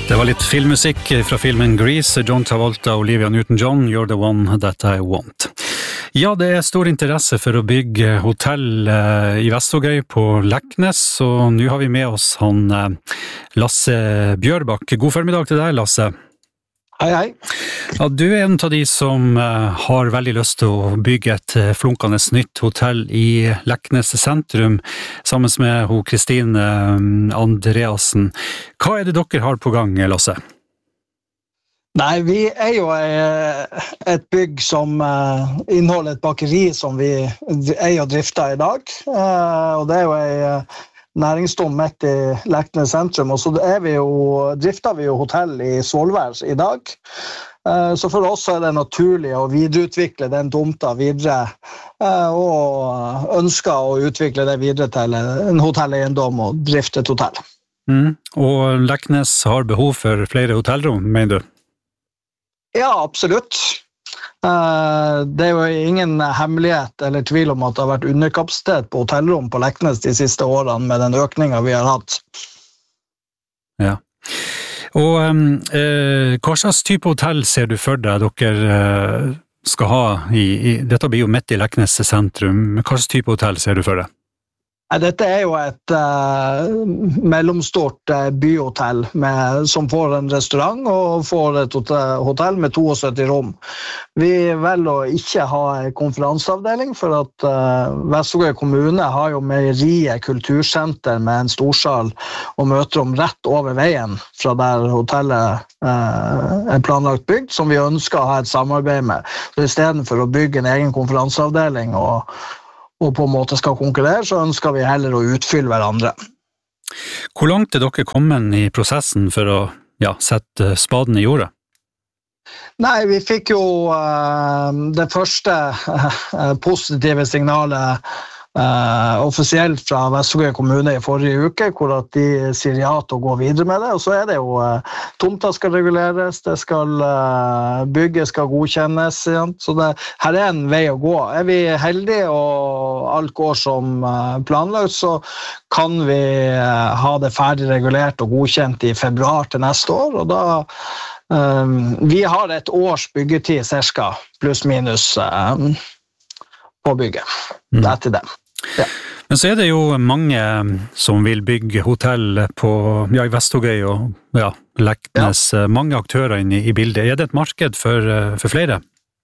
Det var litt filmmusikk fra filmen Grease, John Travolta og Olivia Newton-John, You're the one that I want. Ja, det er stor interesse for å bygge hotell i Vestvågøy på Leknes, og nå har vi med oss han Lasse Bjørbakk. God formiddag til deg, Lasse. Hei, hei. Ja, du er en av de som har veldig lyst til å bygge et flunkende nytt hotell i Leknes sentrum, sammen med Kristine Andreassen. Hva er det dere har på gang, Lasse? Nei, vi er jo et bygg som inneholder et bakeri som vi eier og drifter i dag, og det er jo en næringsdom midt i Leknes sentrum, og så drifter vi jo hotell i Svolvær i dag. Så for oss er det naturlig å videreutvikle den tomta videre, og ønsker å utvikle det videre til en hotelleiendom og drifte et hotell. Og Leknes har behov for flere hotellrom, mener du? Ja, absolutt. Det er jo ingen hemmelighet eller tvil om at det har vært underkapasitet på hotellrom på Leknes de siste årene med den økningen vi har hatt. Ja. Og hva slags type hotell ser du for deg dere skal ha dette blir jo midt i Leknes sentrum, hva slags type hotell ser du for deg? Dette er jo et mellomstort byhotell som får en restaurant og får et hotell med 72 rom. Vi velger å ikke ha en konferanseavdeling, for at Vestvågøy kommune har jo meieriet kultursenter med en storsal og møterom rett over veien fra der hotellet er planlagt bygd, som vi ønsker å ha et samarbeid med. Så i stedet for å bygge en egen konferanseavdeling og på en måte skal konkurrere, så ønsker vi heller å utfylle hverandre. Hvor langt er dere kommet i prosessen for å sette spaden i jorda? Nei, vi fikk jo det første positive signalet offisielt fra Vestvågøy kommune i forrige uke, hvor at de sier ja til å gå videre med det, og så er det jo tomta skal reguleres, det skal bygget skal godkjennes, så her er en vei å gå. Er vi heldige og alt går som planlagt, så kan vi ha det ferdig regulert og godkjent i februar til neste år, og da vi har et års byggetid cirka, pluss minus på bygget. Det er til dem. Ja. Men så er det jo mange som vil bygge hotell i Vestvågøy og Leknes, mange aktører inne i bildet. Er det et marked for flere?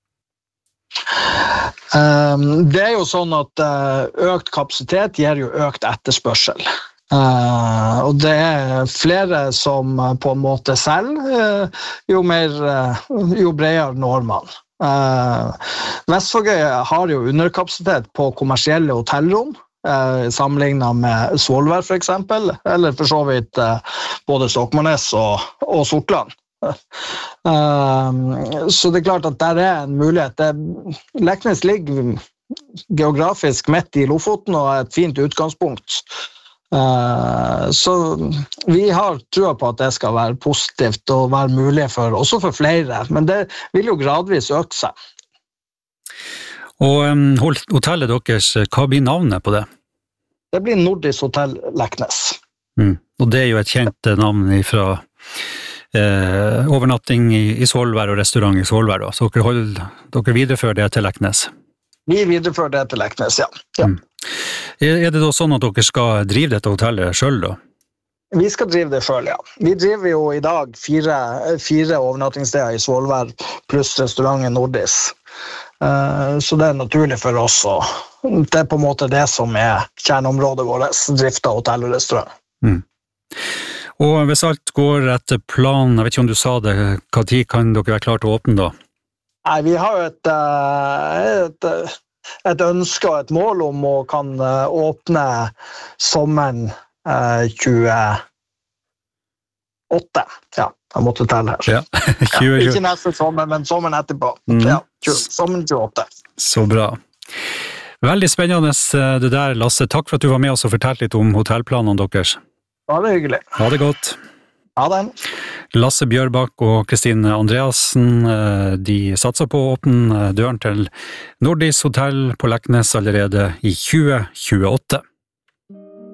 Det er jo sånn at økt kapasitet gir jo økt etterspørsel. Og det er flere som på en måte selger, jo bredere når man. Vestvågøy har jo underkapasitet på kommersielle hotellrom, sammenlignet med Svolvær for eksempel, eller for så vidt både Stokmarknes og Sortland. Så det er klart at der er en mulighet. Leknes ligger geografisk midt i Lofoten og er et fint utgangspunkt. Så vi har troa på at det skal være positivt og være mulig også for flere, men det vil jo gradvis øke seg. Og hotellet deres, hva blir navnet på det? Det blir Nordisk Hotell Leknes. Og det er jo et kjent navn fra overnatting i Svolvær og restaurant i Svolvær, så dere viderefører det til Leknes? Vi viderefører det til Leknes, ja. Er det da sånn at dere skal drive dette hotellet selv da? Vi skal drive det selv, ja. Vi driver jo i dag 4 overnattingssteder i Svolvær, pluss restauranten Nordisk. Så det er naturlig for oss, og det er på en måte det som er kjerneområdet vårt, drift av hotell og restaurant. Og hvis alt går etter planen, jeg vet ikke om du sa det, hva tid kan dere være klare til å åpne da? Nei, vi har jo et ønske og et mål om å kan åpne sommeren 28. Ja, jeg måtte telle her. Ja, 20. Ikke neste sommer, men sommeren etterpå. Ja, sommeren 28. Så bra. Veldig spennende det der, Lasse. Takk for at du var med oss og fortalte litt om hotellplanene deres. Ja, det er hyggelig. Ha det godt. Ha det. Lasse Bjørbakk og Kristine Andreassen, de satser på å åpne døren til Nordisk Hotell på Leknes allerede i 2028.